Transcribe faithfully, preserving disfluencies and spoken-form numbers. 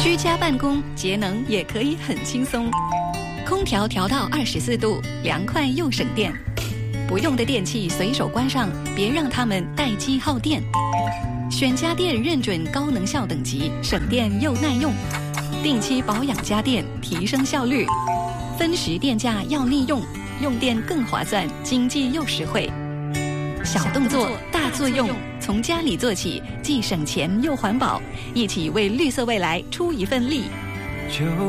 居家办公节能也可以很轻松，空调调到二十四度，凉快又省电。不用的电器随手关上，别让它们待机耗电。选家电认准高能效等级，省电又耐用。定期保养家电，提升效率。分时电价要利用，用电更划算，经济又实惠。小动作大作用，从家里做起，既省钱又环保，一起为绿色未来出一份力。 就